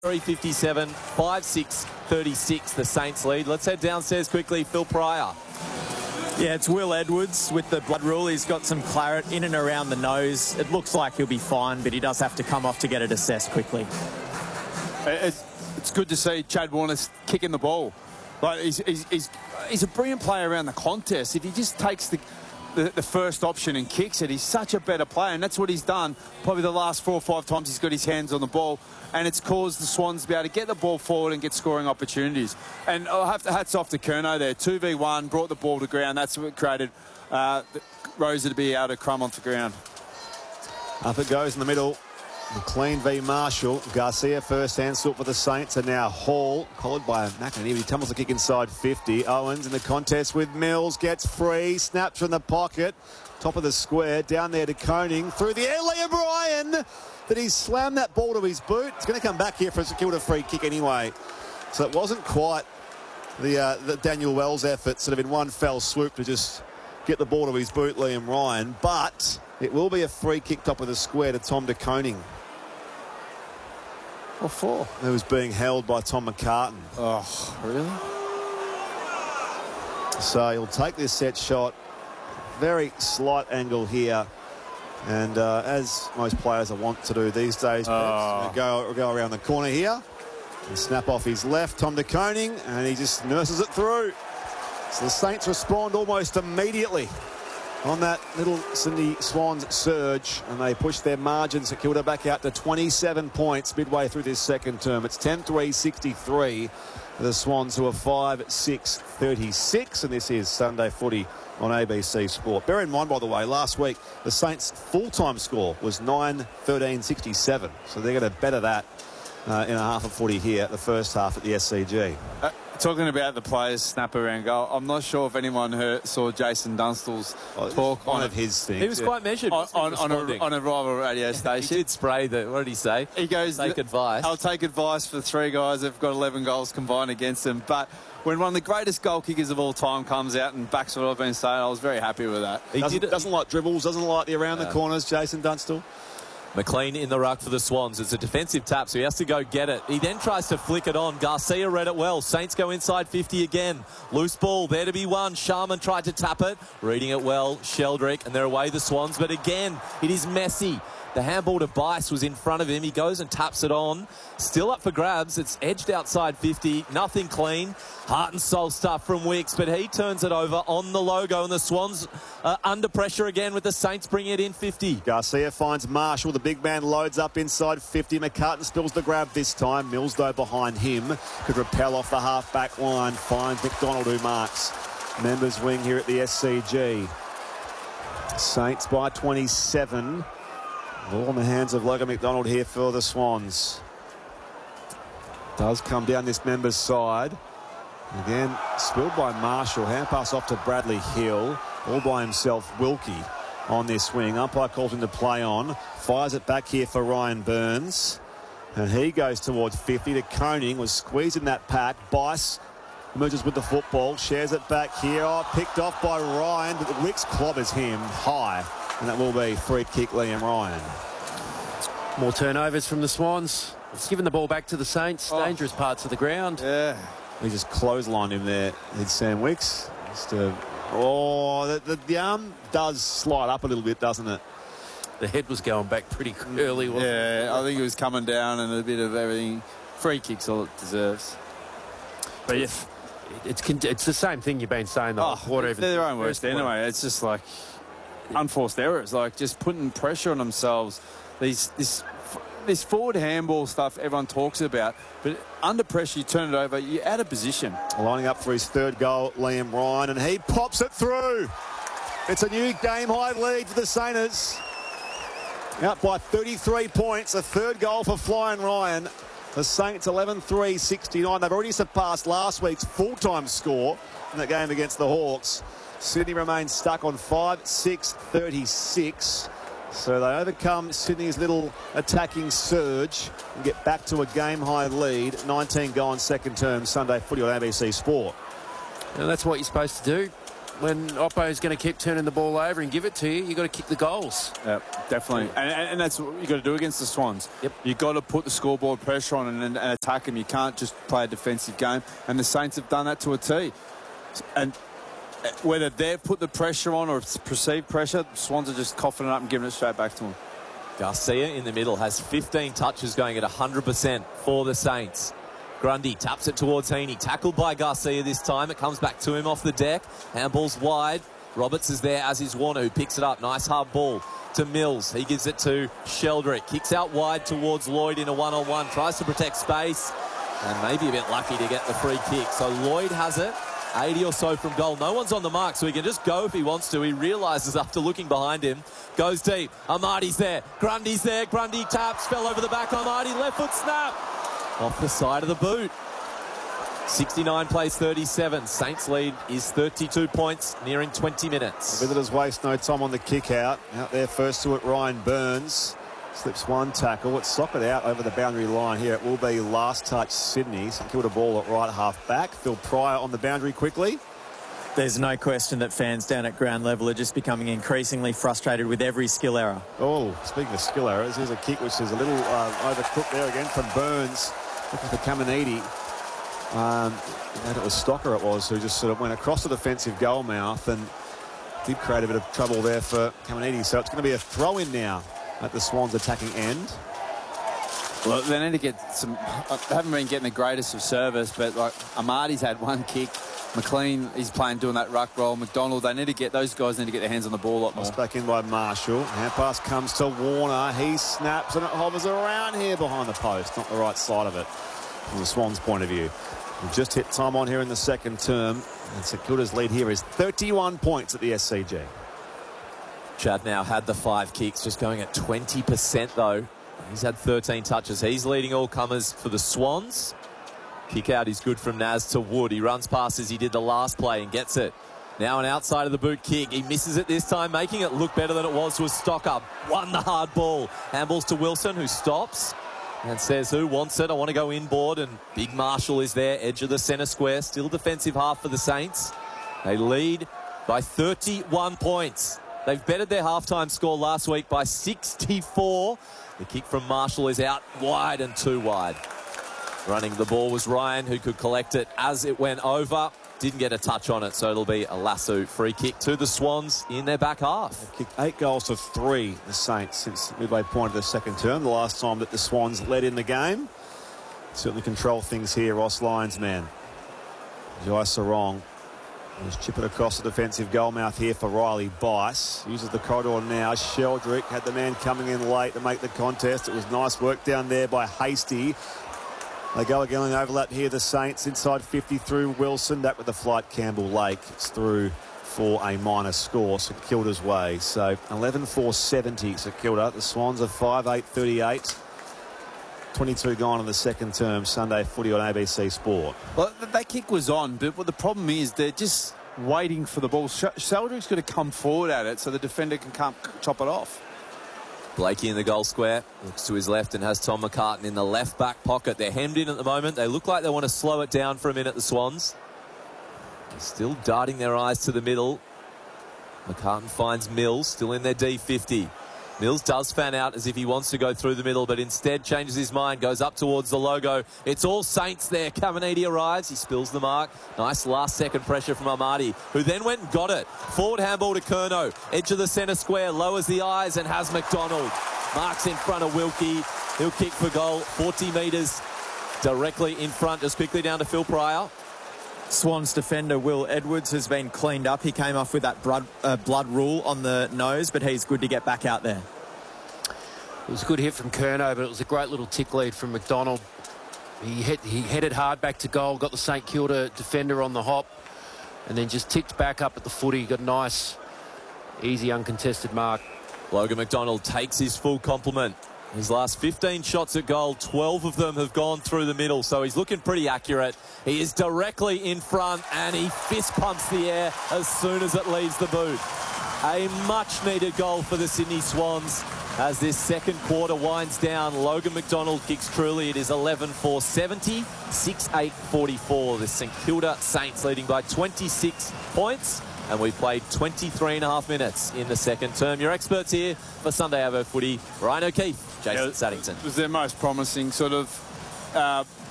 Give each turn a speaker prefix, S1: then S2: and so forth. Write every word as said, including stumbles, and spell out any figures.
S1: three fifty-seven, five six thirty-six, the Saints lead. Let's head downstairs quickly. Phil Pryor.
S2: Yeah, it's Will Edwards with the blood rule. He's got some claret in and around the nose. It looks like he'll be fine, but he does have to come off to get it assessed quickly.
S3: It's, it's good to see Chad Warner kicking the ball. Like he's, he's, he's, he's a brilliant player around the contest. If he just takes the, the, the first option and kicks it, he's such a better player, and that's what he's done probably the last four or five times he's got his hands on the ball, and it's caused the Swans to be able to get the ball forward and get scoring opportunities. And I'll have to hats off to Curnow there. two v one, brought the ball to ground. That's what created uh, Rosa to be able to crumb off the ground.
S4: Up it goes in the middle. McLean v Marshall. Garcia first handle for the Saints, and now Hall, collared by McInerney. He tumbles the kick inside fifty. Owens in the contest with Mills, gets free, snaps from the pocket. Top of the square, down there to Koning. Through the air, Liam Ryan. That he slammed that ball to his boot. It's going to come back here for a St Kilda free kick anyway. So it wasn't quite the, uh, the Daniel Wells effort, sort of in one fell swoop to just get the ball to his boot, Liam Ryan. But it will be a free kick top of the square to Tom de Koning.
S3: What for?
S4: Who was being held by Tom McCartan.
S3: Oh, really?
S4: So he'll take this set shot. Very slight angle here. And uh, as most players are wont to do these days,
S3: oh.
S4: we'll go, we'll go around the corner here and snap off his left, Tom de Koning, and he just nurses it through. So the Saints respond almost immediately on that little Sydney Swans surge, and they push their margins St Kilda back out to twenty-seven points midway through this second term. It's ten three sixty-three for the Swans, who are five six thirty-six, and this is Sunday Footy on A B C Sport. Bear in mind, by the way, last week the Saints' full-time score was nine thirteen sixty-seven, so they're going to better that uh, in a half of footy here, the first half at the S C G.
S3: Uh, talking about the players snap around goal, I'm not sure if anyone heard, saw Jason Dunstall's
S4: oh,
S3: talk
S4: one
S3: on
S4: of his things.
S1: He was
S4: yeah.
S1: quite measured
S3: on, on, on, a, on a rival radio station.
S1: He did spray the, what did he say?
S3: He goes,
S1: take advice.
S3: I'll take advice for the three guys that have got eleven goals combined against them. But when one of the greatest goal kickers of all time comes out and backs what I've been saying, I was very happy with that.
S4: He doesn't,
S1: did,
S4: doesn't like dribbles, doesn't like the around yeah. the corners, Jason Dunstall.
S1: McLean in the ruck for the Swans. It's a defensive tap, so he has to go get it. He then tries to flick it on. Garcia read it well. Saints go inside fifty again. Loose ball, there to be won. Sharman tried to tap it. Reading it well, Sheldrick, and they're away the Swans. But again, it is messy. The handball to Bice was in front of him. He goes and taps it on. Still up for grabs. It's edged outside fifty. Nothing clean. Heart and soul stuff from Wicks, but he turns it over on the logo, and the Swans are under pressure again with the Saints bringing it in fifty.
S4: Garcia finds Marshall. The big man loads up inside fifty. McCartan spills the grab this time. Mills, though, behind him. Could repel off the half-back line. Finds McDonald, who marks. Members wing here at the S C G. Saints by twenty-seven. All in the hands of Logan McDonald here for the Swans. Does come down this member's side. Again, spilled by Marshall. Hand pass off to Bradley Hill. All by himself, Wilkie on this swing. Umpire calls him to play on. Fires it back here for Ryan Burns. And he goes towards fifty to Koning. Was squeezed in that pack. Bice emerges with the football. Shares it back here. Oh, picked off by Ryan. But Wicks clobbers him high. And that will be free kick, Liam Ryan.
S5: More turnovers from the Swans. It's given the ball back to the Saints.
S3: Oh.
S5: Dangerous parts of the ground.
S3: Yeah.
S4: He just clotheslined him there. It's Sam Wicks. Just, uh, oh, the, the, the arm does slide up a little bit, doesn't it?
S5: The head was going back pretty early, wasn't
S3: yeah,
S5: it?
S3: I think it was coming down and a bit of everything. Free kick's all it deserves.
S5: But if it's it's the same thing you've been saying the whole
S3: Oh,
S5: quarter.
S3: they're their own worst anyway. It's just like unforced errors, like just putting pressure on themselves. These this this forward handball stuff everyone talks about, but under pressure you turn it over, you're out of position.
S4: Lining up for his third goal, Liam Ryan, and he pops it through. It's a new game high lead for the Saints. Out by thirty-three points, a third goal for Flying Ryan. The Saints eleven three sixty-nine. They've already surpassed last week's full-time score in that game against the Hawks. Sydney remains stuck on five six thirty-six. So they overcome Sydney's little attacking surge and get back to a game-high lead. nineteen gone second term, Sunday Footy on A B C Sport.
S5: And that's what you're supposed to do. when Oppo's going to keep turning the ball over and give it to you, you've got to kick the goals.
S3: Yeah, definitely. And, and, and that's what you've got to do against the Swans.
S5: Yep.
S3: You've got to put the scoreboard pressure on and, and, and attack them. You can't just play a defensive game. And the Saints have done that to a T. And whether they've put the pressure on or it's perceived pressure, the Swans are just coughing it up and giving it straight back to them.
S1: Garcia in the middle has fifteen touches going at one hundred percent for the Saints. Grundy taps it towards Heaney. Tackled by Garcia this time. It comes back to him off the deck. Handball's wide. Roberts is there, as is Warner, who picks it up. Nice hard ball to Mills. He gives it to Sheldrick. Kicks out wide towards Lloyd in a one-on-one. Tries to protect space. And maybe a bit lucky to get the free kick. So Lloyd has it. eighty or so from goal. No one's on the mark, so he can just go if he wants to. He realises after looking behind him. Goes deep. Amadi's there. Grundy's there. Grundy taps. Fell over the back. Amadi. Left foot snap. Off the side of the boot. sixty-nine plays thirty-seven. Saints lead is thirty-two points, nearing twenty minutes.
S4: Visitors waste no time on the kick out. Out there first to it, Ryan Burns. Slips one tackle. It's socked out over the boundary line here. It will be last touch Sydney. St Kilda ball at right half back. Phil Pryor on the boundary quickly.
S2: There's no question that fans down at ground level are just becoming increasingly frustrated with every skill error.
S4: Oh, speaking of skill errors, here's a kick which is a little uh, overcooked there again from Burns. Looking for Caminiti. Um, and it was Stocker it was who just sort of went across the defensive goal mouth and did create a bit of trouble there for Caminiti. So it's going to be a throw in now at the Swans attacking end.
S3: Well, they need to get some. They haven't been getting the greatest of service, but like Amadi's had one kick. McLean, he's playing doing that ruck roll. McDonald, they need to get those guys need to get their hands on the ball a lot more.
S4: It's back in by Marshall. Hand pass comes to Warner. He snaps and it hovers around here behind the post. Not the right side of it from the Swans' point of view. We've just hit time on here in the second term. And St Kilda's lead here is thirty-one points at the S C G.
S1: Chad now had the five kicks, just going at twenty percent though. He's had thirteen touches. He's leading all comers for the Swans. Kick out is good from Naz to Wood. He runs past as he did the last play and gets it. Now an outside of the boot kick. He misses it this time, making it look better than it was. Was Stocker. Won the hard ball. Handballs to Wilson, who stops and says, who wants it? I want to go inboard. And Big Marshall is there, edge of the centre square. Still defensive half for the Saints. They lead by thirty-one points. They've bettered their halftime score last week by sixty-four. The kick from Marshall is out wide and too wide. Running the ball was Ryan, who could collect it as it went over. Didn't get a touch on it, so it'll be a lasso free kick to the Swans in their back half.
S4: They've kicked eight goals to three, the Saints, since midway point of the second term. The last time that the Swans led in the game. Certainly control things here, Ross Lyons, man. Jai Sarong. Just chip it across the defensive goal mouth here for Riley Bice. Uses the corridor now. Sheldrick had the man coming in late to make the contest. It was nice work down there by Hasty. They go again and overlap here, the Saints inside fifty through Wilson. That with the flight Campbell Lake. It's through for a minor score, St Kilda's way. So eleven four seventy St Kilda. The Swans are five eight thirty-eight. twenty-two gone in the second term. Sunday footy on A B C Sport.
S3: Well, that kick was on, but what the problem is they're just waiting for the ball. Sheldrick's got to come forward at it so the defender can come chop it off.
S1: Blakey in the goal square, looks to his left and has Tom McCartan in the left back pocket. They're hemmed in at the moment. They look like they want to slow it down for a minute, the Swans. They're still darting their eyes to the middle. McCartan finds Mills, still in their D fifty. Mills does fan out as if he wants to go through the middle, but instead changes his mind, goes up towards the logo. It's all Saints there. Caminiti arrives. He spills the mark. Nice last-second pressure from Amadi, who then went and got it. Forward handball to Curnow. Edge of the centre square, lowers the eyes and has McDonald. Marks in front of Wilkie. He'll kick for goal. forty metres directly in front. Just quickly down to Phil Pryor.
S2: Swans defender Will Edwards has been cleaned up. He came off with that blood, uh, blood rule on the nose, but he's good to get back out there.
S5: It was a good hit from Curnow, but it was a great little tick lead from McDonald. He, hit, he headed hard back to goal, got the St Kilda defender on the hop, and then just ticked back up at the footy. Got a nice, easy, uncontested mark.
S1: Logan McDonald takes his full complement. His last fifteen shots at goal, twelve of them have gone through the middle, so he's looking pretty accurate. He is directly in front, and he fist pumps the air as soon as it leaves the boot. A much-needed goal for the Sydney Swans as this second quarter winds down. Logan McDonald kicks truly. It is eleven four seventy, six eight forty-four. The St Kilda Saints leading by twenty-six points and we've played twenty-three and a half minutes in the second term. Your experts here for Sunday Arvo footy, Ryan O'Keefe, Jason
S3: Yeah,
S1: Saddington.
S3: It was their most promising sort of uh,